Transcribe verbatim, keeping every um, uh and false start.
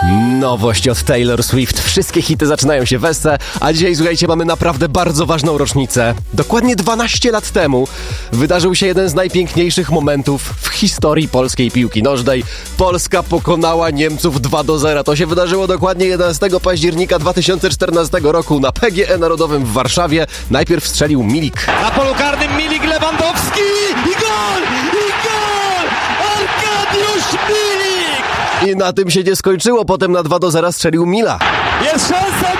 Nowość od Taylor Swift. Wszystkie hity zaczynają się w Esse, a dzisiaj, słuchajcie, mamy naprawdę bardzo ważną rocznicę. Dokładnie dwanaście lat temu wydarzył się jeden z najpiękniejszych momentów w historii polskiej piłki nożnej. Polska pokonała Niemców dwa do zera. To się wydarzyło dokładnie jedenastego października dwa tysiące czternastego roku na P G E Narodowym w Warszawie. Najpierw strzelił Milik. Na polu karnym Milik, Lewandowski i gol! I gol! Arkadiusz Milik! I na tym się nie skończyło. Potem na dwa do zera strzelił Mila. Jest szansa!